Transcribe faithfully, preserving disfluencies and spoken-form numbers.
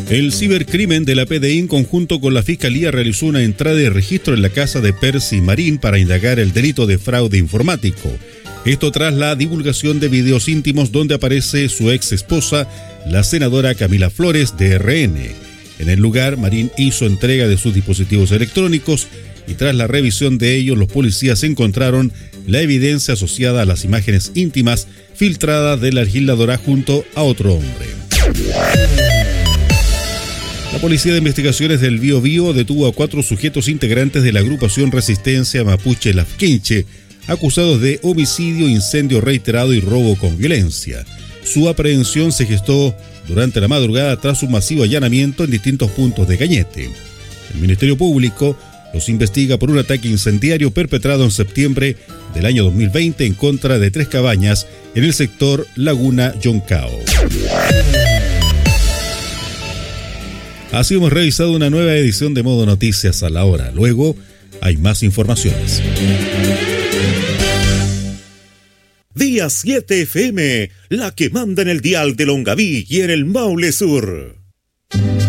El cibercrimen de la P D I en conjunto con la Fiscalía realizó una entrada de registro en la casa de Percy Marín para indagar el delito de fraude informático. Esto tras la divulgación de videos íntimos donde aparece su ex esposa, la senadora Camila Flores, de R N. En el lugar, Marín hizo entrega de sus dispositivos electrónicos y tras la revisión de ellos, los policías encontraron la evidencia asociada a las imágenes íntimas filtradas de la legisladora junto a otro hombre. La Policía de Investigaciones del Biobío detuvo a cuatro sujetos integrantes de la agrupación Resistencia Mapuche Lafkenche, acusados de homicidio, incendio reiterado y robo con violencia. Su aprehensión se gestó durante la madrugada tras un masivo allanamiento en distintos puntos de Cañete. El Ministerio Público los investiga por un ataque incendiario perpetrado en septiembre del año dos mil veinte en contra de tres cabañas en el sector Laguna Yoncao. Así hemos revisado una nueva edición de Modo Noticias a la hora. Luego hay más informaciones. Día siete F M, la que manda en el dial de Longaví y en el Maule Sur.